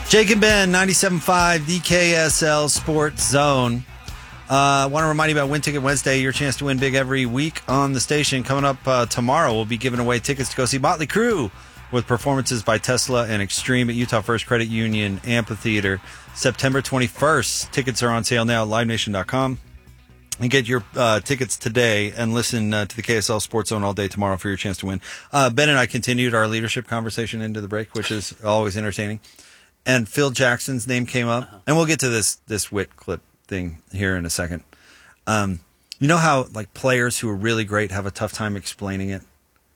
Jake and Ben, 97.5, the KSL Sports Zone. I want to remind you about Win Ticket Wednesday, your chance to win big every week on the station. Coming up tomorrow, we'll be giving away tickets to go see Motley Crue with performances by Tesla and Extreme at Utah First Credit Union Amphitheater, September 21st. Tickets are on sale now at livenation.com. And get your tickets today and listen to the KSL Sports Zone all day tomorrow for your chance to win. Ben and I continued our leadership conversation into the break, which is always entertaining. And Phil Jackson's name came up. And we'll get to this wit clip thing here in a second. You know how like players who are really great have a tough time explaining it?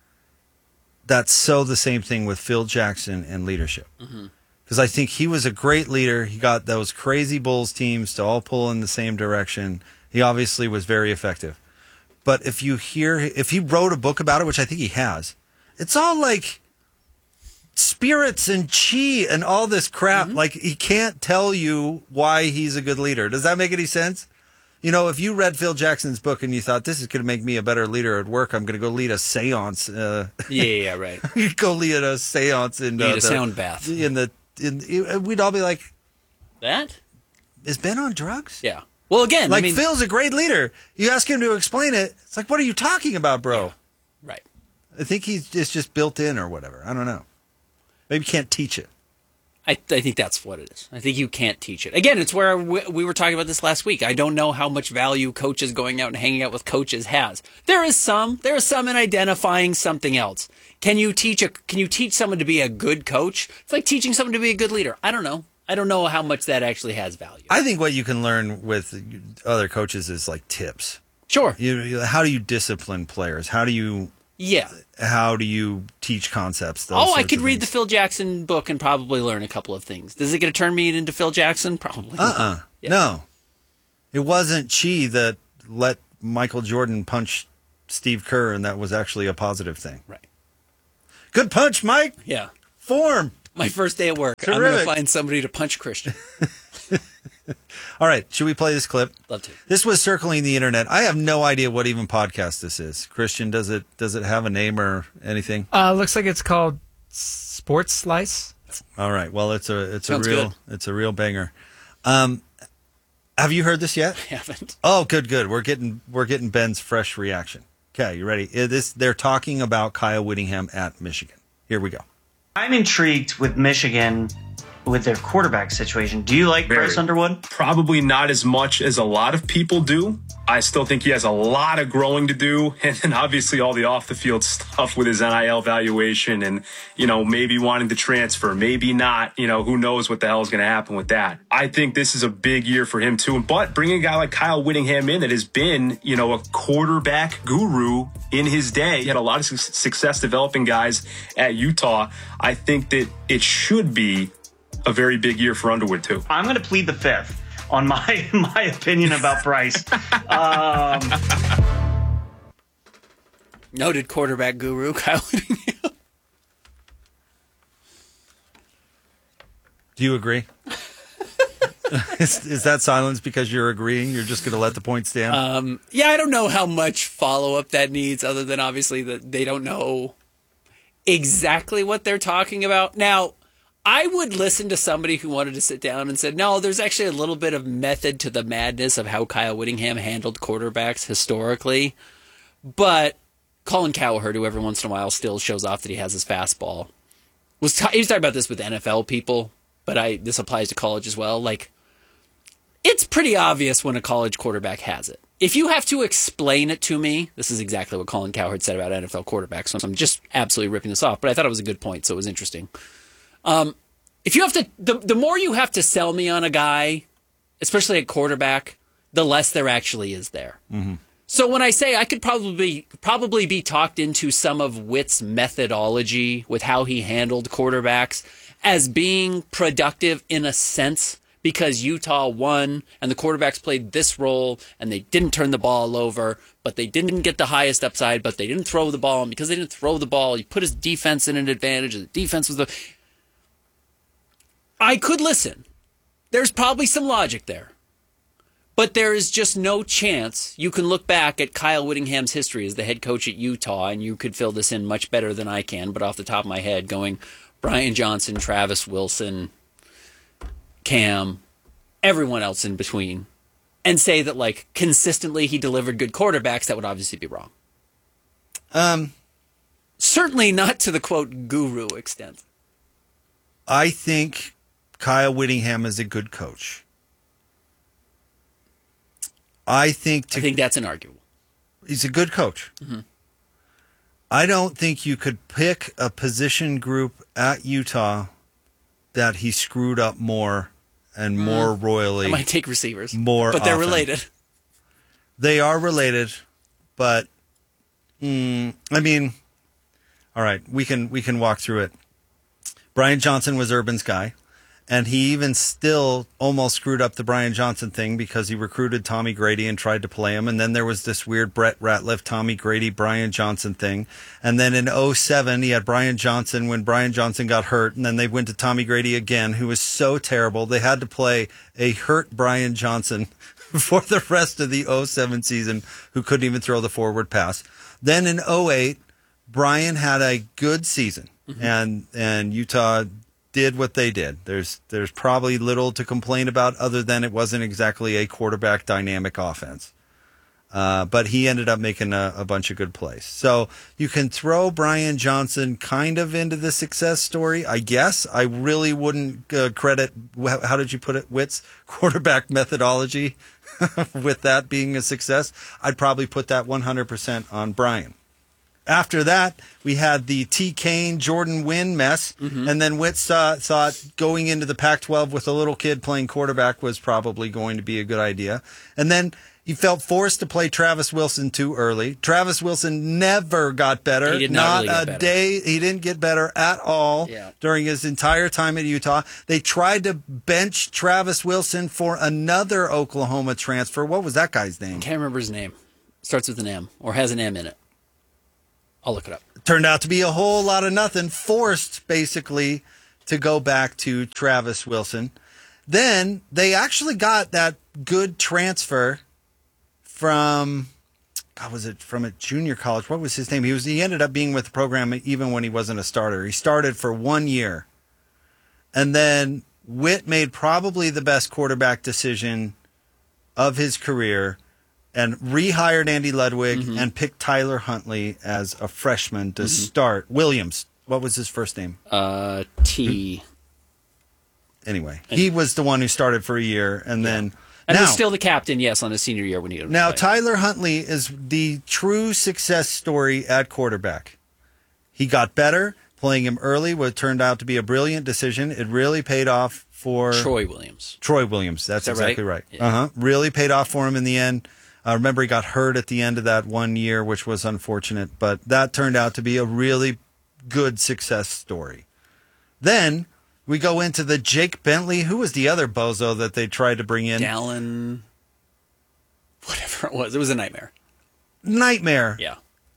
That's so the same thing with Phil Jackson and leadership. Because I think he was a great leader. He got those crazy Bulls teams to all pull in the same direction. He obviously was very effective. But if he wrote a book about it, which I think he has, it's all like spirits and chi and all this crap. Like, he can't tell you why he's a good leader. Does that make any sense? You know, if you read Phil Jackson's book and you thought, this is going to make me a better leader at work, I'm going to go lead a seance. Yeah, right. You'd go lead a seance in a sound bath. We'd all be like, that? Is Ben on drugs? Yeah. Well, again, like, Phil's a great leader. You ask him to explain it, it's like, what are you talking about, bro? Yeah, right. I think it's just built in or whatever. I don't know. Maybe you can't teach it. I think that's what it is. I think you can't teach it. Again, it's where we were talking about this last week. I don't know how much value coaches going out and hanging out with coaches has. There is some in identifying something else. Can you teach someone to be a good coach? It's like teaching someone to be a good leader. I don't know. I don't know how much that actually has value. I think what you can learn with other coaches is like tips. Sure. How do you discipline players? How do you teach concepts? I could read the Phil Jackson book and probably learn a couple of things. Is it going to turn me into Phil Jackson? Probably. Yeah. No. It wasn't Chi that let Michael Jordan punch Steve Kerr, and that was actually a positive thing. Right. Good punch, Mike. Yeah. Form. My first day at work. Terrific. I'm going to find somebody to punch Christian. All right. Should we play this clip? Love to. This was circling the internet. I have no idea what even podcast this is. Christian, does it have a name or anything? Looks like it's called Sports Slice. All right. Well, it's a good. real banger. Have you heard this yet? I haven't. Oh, good. We're getting Ben's fresh reaction. Okay, you ready? They're talking about Kyle Whittingham at Michigan. Here we go. I'm intrigued with Michigan with their quarterback situation. Do you like Bryce Underwood? Probably not as much as a lot of people do. I still think he has a lot of growing to do. And then obviously all the off the field stuff with his NIL valuation and, maybe wanting to transfer, maybe not, who knows what the hell is going to happen with that. I think this is a big year for him too. But bringing a guy like Kyle Whittingham in that has been, a quarterback guru in his day. He had a lot of success developing guys at Utah. I think that it should be a very big year for Underwood too. I'm going to plead the fifth on my opinion about Bryce. Noted quarterback guru Kyle Whittingham. Do you agree? Is that silence because you're agreeing? You're just going to let the point stand? Yeah, I don't know how much follow-up that needs, other than obviously that they don't know exactly what they're talking about. Now, I would listen to somebody who wanted to sit down and said, no, there's actually a little bit of method to the madness of how Kyle Whittingham handled quarterbacks historically. But Colin Cowherd, who every once in a while still shows off that he has his fastball, he was talking about this with NFL people, but this applies to college as well. Like, it's pretty obvious when a college quarterback has it. If you have to explain it to me, this is exactly what Colin Cowherd said about NFL quarterbacks, so I'm just absolutely ripping this off, but I thought it was a good point, so it was interesting. If you have to, the more you have to sell me on a guy, especially at quarterback, the less there actually is there. Mm-hmm. So when I say I could probably be talked into some of Witt's methodology with how he handled quarterbacks as being productive in a sense, because Utah won and the quarterbacks played this role and they didn't turn the ball over, but they didn't get the highest upside, but they didn't throw the ball. And because they didn't throw the ball, he put his defense in an advantage. And the defense was I could listen. There's probably some logic there. But there is just no chance you can look back at Kyle Whittingham's history as the head coach at Utah, and you could fill this in much better than I can, but off the top of my head, going Brian Johnson, Travis Wilson, Cam, everyone else in between, and say that like consistently he delivered good quarterbacks, that would obviously be wrong. Certainly not to the quote guru extent. I think Kyle Whittingham is a good coach. I think that's inarguable. He's a good coach. Mm-hmm. I don't think you could pick a position group at Utah that he screwed up more and more royally. I might take receivers, more but they're often. related. They are related, but I mean, all right, we can walk through it. Brian Johnson was Urban's guy, and he even still almost screwed up the Brian Johnson thing because he recruited Tommy Grady and tried to play him, and then there was this weird Brett Ratliff, Tommy Grady, Brian Johnson thing, and then in 2007 he had Brian Johnson when Brian Johnson got hurt, and then they went to Tommy Grady again, who was so terrible they had to play a hurt Brian Johnson for the rest of the 2007 season, who couldn't even throw the forward pass. Then in 2008, Brian had a good season, and Utah did what they did. There's probably little to complain about other than it wasn't exactly a quarterback dynamic offense. But he ended up making a bunch of good plays. So you can throw Brian Johnson kind of into the success story, I guess. I really wouldn't credit, how did you put it, Witt's quarterback methodology with that being a success. I'd probably put that 100% on Brian. After that, we had the T. Kane, Jordan Wynn mess, and then Witt thought going into the Pac-12 with a little kid playing quarterback was probably going to be a good idea. And then he felt forced to play Travis Wilson too early. Travis Wilson never got better. He did not really a get better. day. He didn't get better at all during his entire time at Utah. They tried to bench Travis Wilson for another Oklahoma transfer. What was that guy's name? Can't remember his name. Starts with an M or has an M in it. I'll look it up. Turned out to be a whole lot of nothing. Forced, basically, to go back to Travis Wilson. Then they actually got that good transfer from, God, was it from a junior college? What was his name? He ended up being with the program even when he wasn't a starter. He started for 1 year. And then Witt made probably the best quarterback decision of his career and rehired Andy Ludwig and picked Tyler Huntley as a freshman to start. Williams. What was his first name? T. Anyway, he was the one who started for a year, and then and was still the captain, yes, on his senior year when he got now play. Tyler Huntley is the true success story at quarterback. He got better. Playing him early what turned out to be a brilliant decision. It really paid off for Troy Williams. That's that exactly right. Yeah. Really paid off for him in the end. Remember, he got hurt at the end of that 1 year, which was unfortunate, but that turned out to be a really good success story. Then we go into the Jake Bentley. Who was the other bozo that they tried to bring in? Dallin, whatever it was. It was a nightmare. Yeah.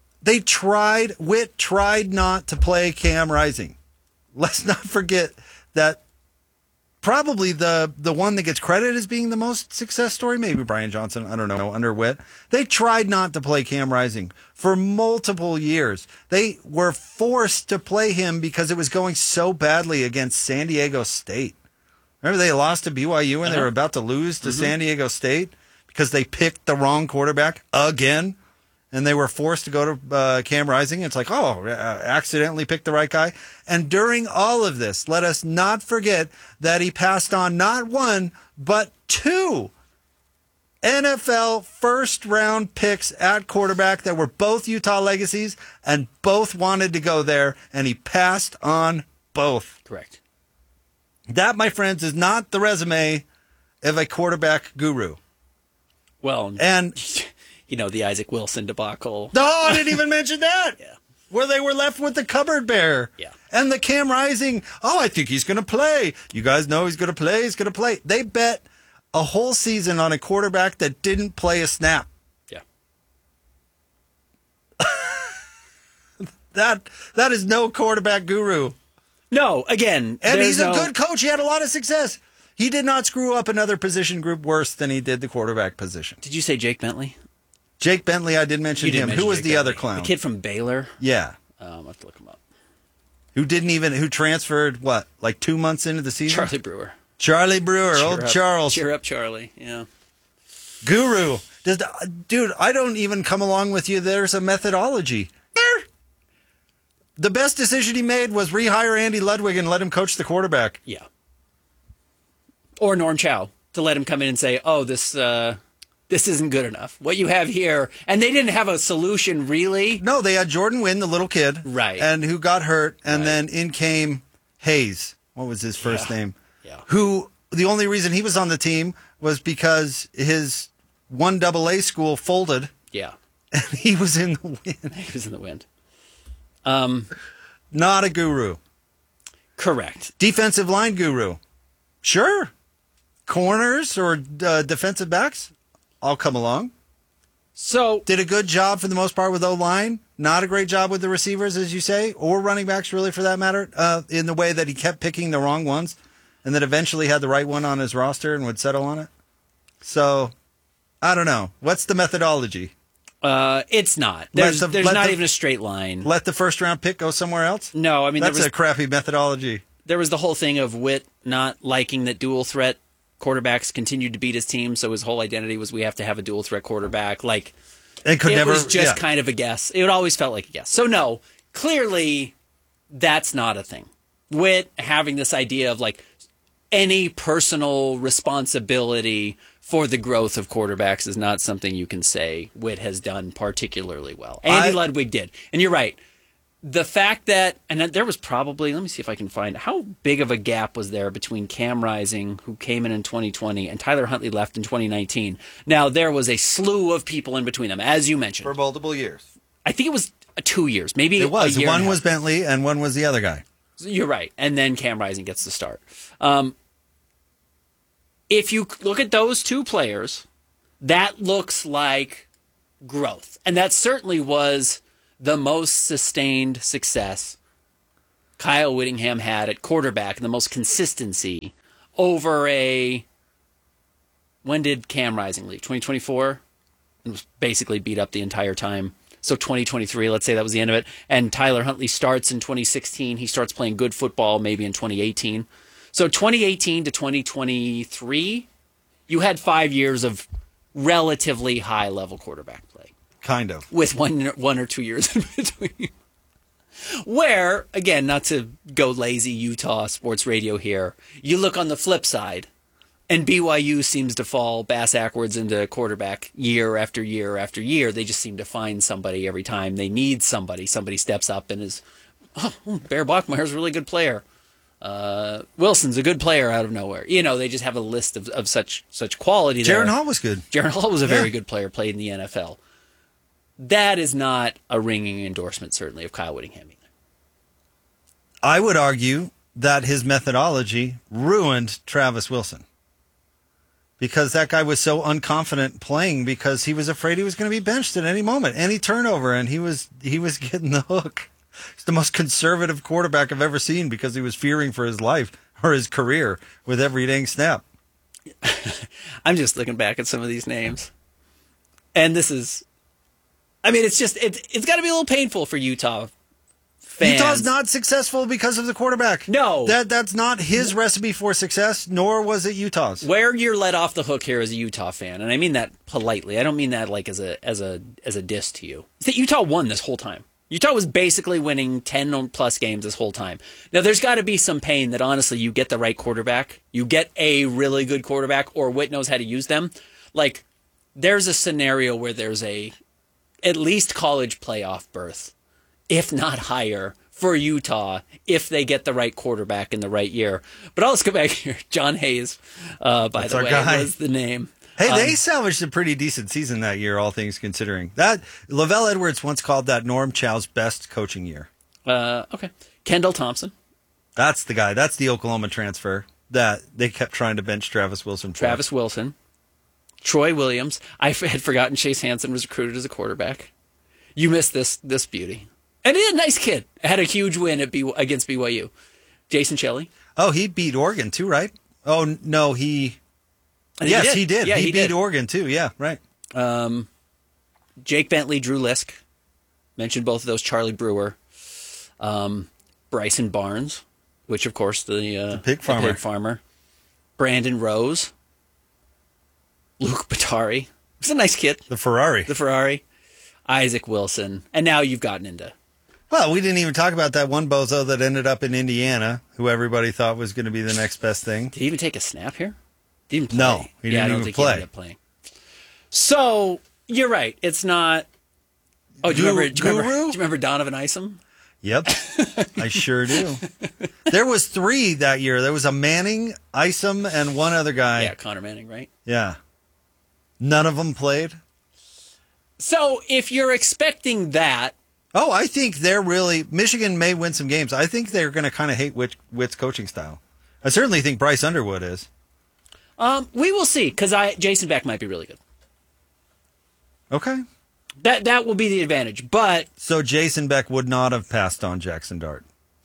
Witt tried not to play Cam Rising. Let's not forget that probably the one that gets credit as being the most success story, maybe Brian Johnson, I don't know, under Witt. They tried not to play Cam Rising for multiple years. They were forced to play him because it was going so badly against San Diego State. Remember they lost to BYU and they were about to lose to San Diego State because they picked the wrong quarterback again? And they were forced to go to Cam Rising. It's like, accidentally picked the right guy. And during all of this, let us not forget that he passed on not one, but two NFL first-round picks at quarterback that were both Utah legacies and both wanted to go there, and he passed on both. Correct. That, my friends, is not the resume of a quarterback guru. Well, and the Isaac Wilson debacle. No, I didn't even mention that. Yeah. Where they were left with the cupboard bear. Yeah. And the Cam Rising, I think he's going to play. You guys know he's going to play. They bet a whole season on a quarterback that didn't play a snap. Yeah. That is no quarterback guru. No, again. And he's a good coach. He had a lot of success. He did not screw up another position group worse than he did the quarterback position. Did you say Jake Bentley? Jake Bentley, I did mention him. Who was the other clown? The kid from Baylor? Yeah. I'll have to look him up. Who transferred, like 2 months into the season? Charlie Brewer. Charlie Brewer, old Charles. Cheer up, Charlie. Yeah. Guru. Dude, I don't even come along with you. There's a methodology. The best decision he made was rehire Andy Ludwig and let him coach the quarterback. Yeah. Or Norm Chow to let him come in and say, "Oh, this isn't good enough. What you have here," and they didn't have a solution really. No, they had Jordan Wynn, the little kid, right, and who got hurt, and then in came Hayes. What was his first name? Yeah. Who the only reason he was on the team was because his 1AA school folded. Yeah. And he was in the wind. He was in the wind. Not a guru. Correct. Defensive line guru. Sure. Corners or defensive backs, I'll come along. So did a good job for the most part with O-line. Not a great job with the receivers, as you say, or running backs, really, for that matter, in the way that he kept picking the wrong ones and then eventually had the right one on his roster and would settle on it. So, I don't know. What's the methodology? It's not. There's not even a straight line. Let the first-round pick go somewhere else? No, I mean, that's a crappy methodology. There was the whole thing of Witt not liking that dual-threat quarterbacks continued to beat his team, so his whole identity was we have to have a dual-threat quarterback. Like, it was just kind of a guess. It always felt like a guess. So, no, clearly that's not a thing. Witt having this idea of, like, any personal responsibility for the growth of quarterbacks is not something you can say Witt has done particularly well. Andy Ludwig did. And you're right. The fact that, and there was probably, let me see if I can find, how big of a gap was there between Cam Rising, who came in 2020, and Tyler Huntley left in 2019. Now, there was a slew of people in between them, as you mentioned. For multiple years. I think it was 2 years, maybe it was. A year One was Bentley, and one was the other guy. You're right. And then Cam Rising gets the start. If you look at those two players, that looks like growth. And that certainly was the most sustained success Kyle Whittingham had at quarterback and the most consistency over when did Cam Rising leave? 2024? It was basically beat up the entire time. So 2023, let's say that was the end of it. And Tyler Huntley starts in 2016. He starts playing good football maybe in 2018. So 2018 to 2023, you had 5 years of relatively high-level quarterback play. Kind of. With one or 2 years in between. Where, again, not to go lazy Utah sports radio here, you look on the flip side, and BYU seems to fall bass-ackwards into quarterback year after year after year. They just seem to find somebody every time they need somebody. Somebody steps up and is, Bear Bachmeier's a really good player. Wilson's a good player out of nowhere. You know, they just have a list of such quality there. Jaron Hall was good. Jaron Hall was a very good player, played in the NFL. That is not a ringing endorsement, certainly, of Kyle Whittingham either. I would argue that his methodology ruined Travis Wilson. Because that guy was so unconfident playing because he was afraid he was going to be benched at any moment, any turnover, and he was getting the hook. He's the most conservative quarterback I've ever seen because he was fearing for his life or his career with every dang snap. I'm just looking back at some of these names. And this is, I mean, it's got to be a little painful for Utah fans. Utah's not successful because of the quarterback. No. That's not his recipe for success, nor was it Utah's. Where you're let off the hook here as a Utah fan, and I mean that politely. I don't mean that like as a diss to you. It's that Utah won this whole time. Utah was basically winning 10-plus games this whole time. Now, there's got to be some pain that, honestly, you get the right quarterback. You get a really good quarterback, or Witt knows how to use them. Like, there's a scenario where there's at least college playoff berth, if not higher, for Utah if they get the right quarterback in the right year. But let's go back here. John Hayes, by the way, was the name. Hey, they salvaged a pretty decent season that year, all things considering. That Lavelle Edwards once called that Norm Chow's best coaching year. Okay. Kendall Thompson. That's the guy. That's the Oklahoma transfer that they kept trying to bench Travis Wilson for. Travis Wilson. Troy Williams. I had forgotten Chase Hansen was recruited as a quarterback. You missed this beauty. And he's a nice kid. Had a huge win against BYU. Jason Shelley. Oh, he beat Oregon too, right? Oh, no, he did. Yeah, he beat did. Oregon too. Yeah, right. Jake Bentley, Drew Lisk. Mentioned both of those. Charlie Brewer. Bryson Barnes, which, of course, the pig farmer. Brandon Rose, Luke Batari. He's a nice kid. The Ferrari. Isaac Wilson. And now you've gotten into... Well, we didn't even talk about that one bozo that ended up in Indiana, who everybody thought was going to be the next best thing. Did he even take a snap here? Did he even play? No, he didn't even play. He ended up playing. So, you're right. It's not... Oh, do you remember Donovan Isom? Yep, I sure do. There was 3 that year. There was a Manning, Isom, and one other guy. Yeah, Connor Manning, right? Yeah. None of them played. So if you're expecting that... Oh, I think they're really... Michigan may win some games. I think they're going to kind of hate Witt's coaching style. I certainly think Bryce Underwood is. We will see, because Jason Beck might be really good. Okay. That will be the advantage, but... So Jason Beck would not have passed on Jackson Dart?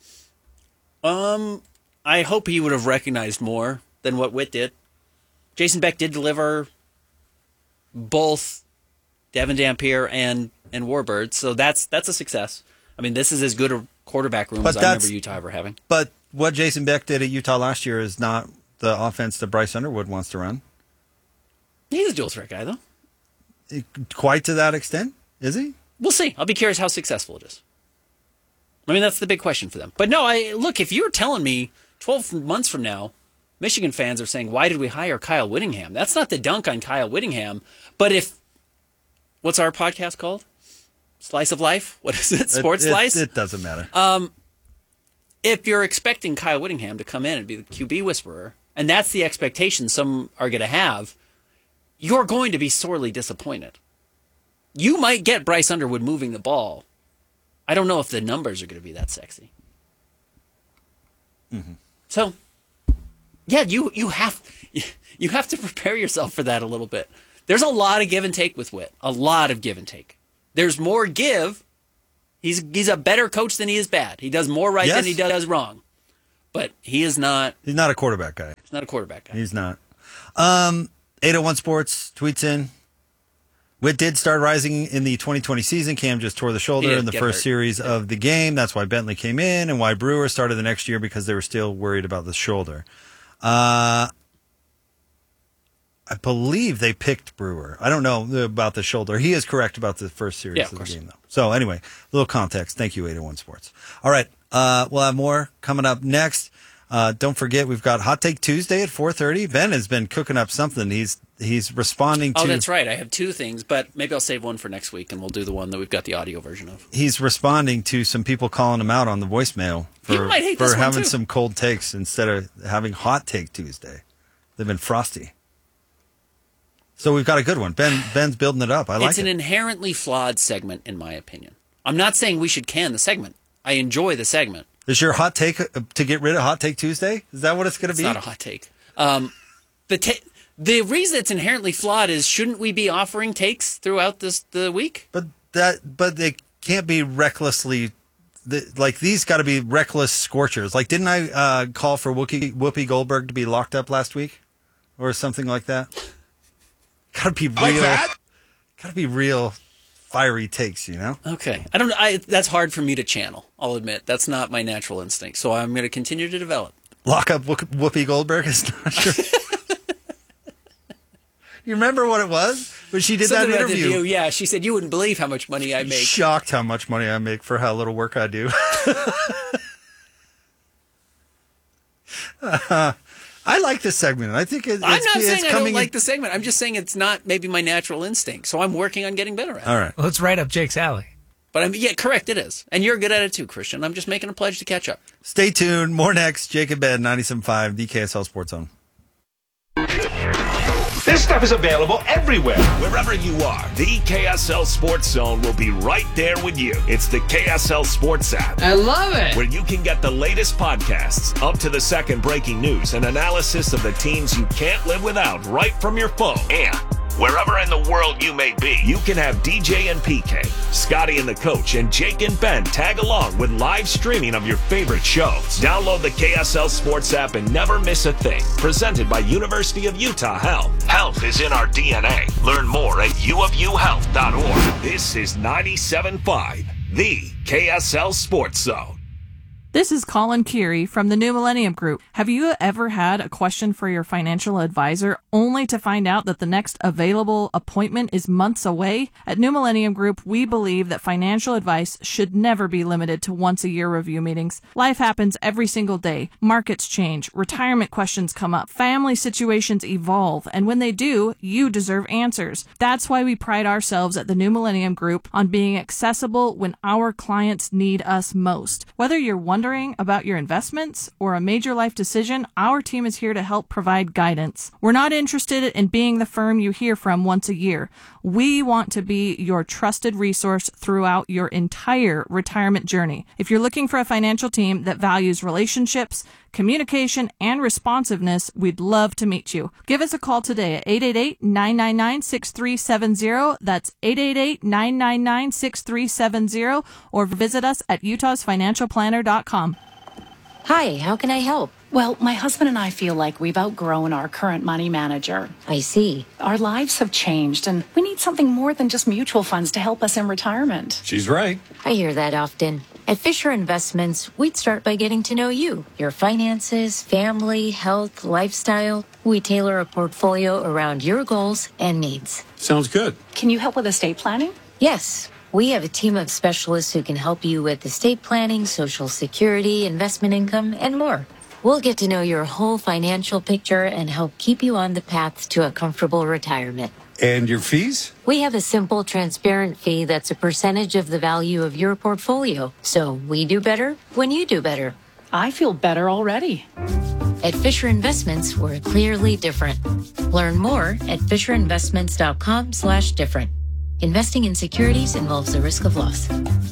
I hope he would have recognized more than what Witt did. Jason Beck did deliver both Devin Dampier and Warbird, so that's a success. I mean, this is as good a quarterback room as I remember Utah ever having. But what Jason Beck did at Utah last year is not the offense that Bryce Underwood wants to run. He's a dual threat guy, though. Quite to that extent, is he? We'll see. I'll be curious how successful it is. I mean, that's the big question for them. But no, look, if you're telling me 12 months from now, Michigan fans are saying, why did we hire Kyle Whittingham? That's not the dunk on Kyle Whittingham. But what's our podcast called? Slice of Life? What is it? Sports Slice? It doesn't matter. If you're expecting Kyle Whittingham to come in and be the QB whisperer, and that's the expectation some are going to have, you're going to be sorely disappointed. You might get Bryce Underwood moving the ball. I don't know if the numbers are going to be that sexy. Mm-hmm. So, yeah, you have to prepare yourself for that a little bit. There's a lot of give and take with Witt. A lot of give and take. There's more give. He's a better coach than he is bad. He does more right than he does wrong. But he is not... He's not a quarterback guy. He's not a quarterback guy. He's not. 801 Sports tweets in. Witt did start rising in the 2020 season. Cam just tore the shoulder in the first series of the game. That's why Bentley came in and why Brewer started the next year because they were still worried about the shoulder. I believe they picked Brewer. I don't know about the shoulder. He is correct about the first series of the game, though. So anyway, a little context. Thank you, 801 Sports. All right, we'll have more coming up next. Don't forget, we've got Hot Take Tuesday at 4:30. Ben has been cooking up something. He's responding to... Oh, that's right. I have 2 things, but maybe I'll save one for next week, and we'll do the one that we've got the audio version of. He's responding to some people calling him out on the voicemail for having some cold takes instead of having Hot Take Tuesday. They've been frosty. So we've got a good one. Ben's building it up. I like it. It's an inherently flawed segment, in my opinion. I'm not saying we should can the segment. I enjoy the segment. Is your hot take to get rid of Hot Take Tuesday? Is that what it's going to be? It's not a hot take. The reason it's inherently flawed is, shouldn't we be offering takes throughout the week? But they can't be recklessly... these got to be reckless scorchers. Like, didn't I call for Whoopi Goldberg to be locked up last week? Or something like that? Gotta be real. Gotta be real fiery takes, you know? Okay. That's hard for me to channel, I'll admit. That's not my natural instinct. So I'm going to continue to develop. Lock up Whoopi Goldberg is not sure. You remember what it was? When she did that interview. Yeah, she said, you wouldn't believe how much money I make. Shocked how much money I make for how little work I do. I like this segment. I think I'm not saying I don't like the segment. I'm just saying it's not maybe my natural instinct. So I'm working on getting better at it. All right. Well, it's right up Jake's alley. But correct, it is. And you're good at it too, Christian. I'm just making a pledge to catch up. Stay tuned. More next. Jake and Ben, 97.5, the KSL Sports Zone. This stuff is available everywhere. Wherever you are, the KSL Sports Zone will be right there with you. It's the KSL Sports app. I love it. Where you can get the latest podcasts, up-to-the-second breaking news, and analysis of the teams you can't live without right from your phone. And wherever in the world you may be, you can have DJ and PK, Scotty and the Coach, and Jake and Ben tag along with live streaming of your favorite shows. Download the KSL Sports app and never miss a thing. Presented by University of Utah Health. Health is in our DNA. Learn more at uofuhealth.org. This is 97.5, the KSL Sports Zone. This is Colin Keary from the New Millennium Group. Have you ever had a question for your financial advisor only to find out that the next available appointment is months away? At New Millennium Group, we believe that financial advice should never be limited to once-a-year review meetings. Life happens every single day. Markets change, retirement questions come up, family situations evolve, and when they do, you deserve answers. That's why we pride ourselves at the New Millennium Group on being accessible when our clients need us most. Whether you're wondering about your investments or a major life decision, our team is here to help provide guidance. We're not interested in being the firm you hear from once a year. We want to be your trusted resource throughout your entire retirement journey. If you're looking for a financial team that values relationships, communication, and responsiveness, we'd love to meet you. Give us a call today at 888-999-6370. That's 888-999-6370, or visit us at utahsfinancialplanner.com. Hi, how can I help? Well, my husband and I feel like we've outgrown our current money manager. I see. Our lives have changed, and we need something more than just mutual funds to help us in retirement. She's right. I hear that often. At Fisher Investments, we'd start by getting to know you, your finances, family, health, lifestyle. We tailor a portfolio around your goals and needs. Sounds good. Can you help with estate planning? Yes. We have a team of specialists who can help you with estate planning, Social Security, investment income, and more. We'll get to know your whole financial picture and help keep you on the path to a comfortable retirement. And your fees? We have a simple, transparent fee that's a percentage of the value of your portfolio. So we do better when you do better. I feel better already. At Fisher Investments, we're clearly different. Learn more at FisherInvestments.com/different. Investing in securities involves the risk of loss.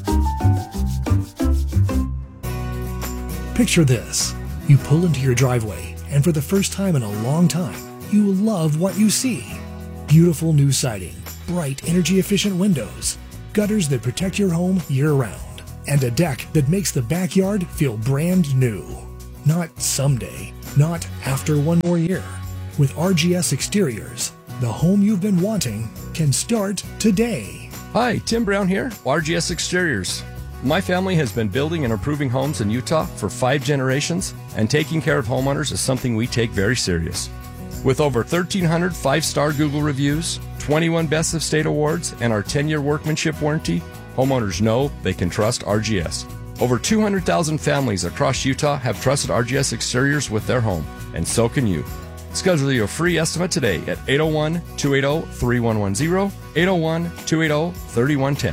Picture this. You pull into your driveway, and for the first time in a long time, you will love what you see. Beautiful new siding, bright, energy-efficient windows, gutters that protect your home year-round, and a deck that makes the backyard feel brand new. Not someday, not after one more year. With RGS Exteriors, the home you've been wanting can start today. Hi, Tim Brown here, RGS Exteriors. My family has been building and improving homes in Utah for 5 generations, and taking care of homeowners is something we take very serious. With over 1,300 5-star Google reviews, 21 Best of State awards, and our 10-year workmanship warranty, homeowners know they can trust RGS. Over 200,000 families across Utah have trusted RGS Exteriors with their home, and so can you. Schedule your free estimate today at 801-280-3110, 801-280-3110.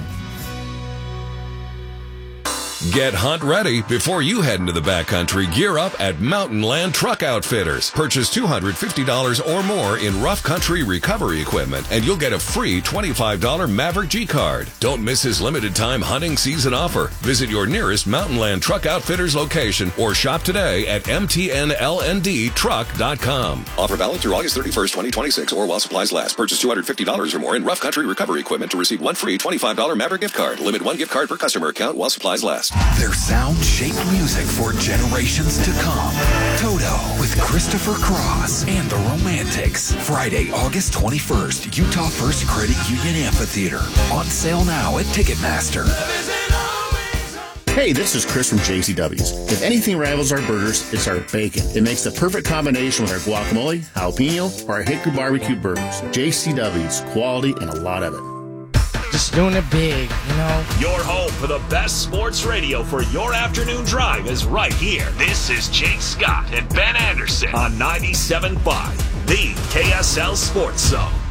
Get hunt ready before you head into the backcountry. Gear up at Mountain Land Truck Outfitters. Purchase $250 or more in rough country recovery equipment, and you'll get a free $25 Maverick G card. Don't miss his limited time hunting season offer. Visit your nearest Mountain Land Truck Outfitters location or shop today at mtnlndtruck.com. Offer valid through August 31st, 2026, or while supplies last. Purchase $250 or more in rough country recovery equipment to receive one free $25 Maverick gift card. Limit 1 gift card per customer account while supplies last. Their sound shaped music for generations to come. Toto with Christopher Cross and the Romantics. Friday, August 21st, Utah First Credit Union Amphitheater. On sale now at Ticketmaster. Hey, this is Chris from JCW's. If anything rivals our burgers, it's our bacon. It makes the perfect combination with our guacamole, jalapeno, or our hickory barbecue burgers. JCW's, quality and a lot of it. Just doing it big, you know? Your home for the best sports radio for your afternoon drive is right here. This is Jake Scott and Ben Anderson on 97.5, the KSL Sports Zone.